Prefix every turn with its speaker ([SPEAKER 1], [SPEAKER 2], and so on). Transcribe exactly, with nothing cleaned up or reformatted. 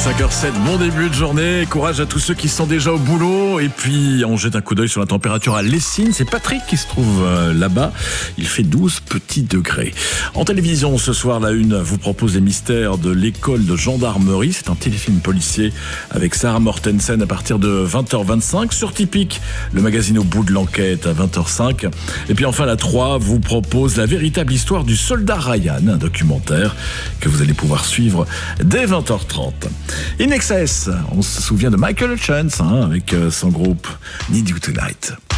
[SPEAKER 1] cinq heures zéro sept, bon début de journée, courage à tous ceux qui sont déjà au boulot. Et puis on jette un coup d'œil sur la température à Lessines, c'est Patrick qui se trouve euh, là-bas, il fait douze petits degrés. En télévision ce soir, la Une vous propose les mystères de l'école de gendarmerie, c'est un téléfilm policier avec Sarah Mortensen à partir de vingt heures vingt-cinq. Sur Typique, le magazine au bout de l'enquête à vingt heures cinq. Et puis enfin la trois vous propose la véritable histoire du soldat Ryan, un documentaire que vous allez pouvoir suivre dès vingt heures trente. In Excess, on se souvient de Michael Chance hein, avec son groupe Need You Tonight.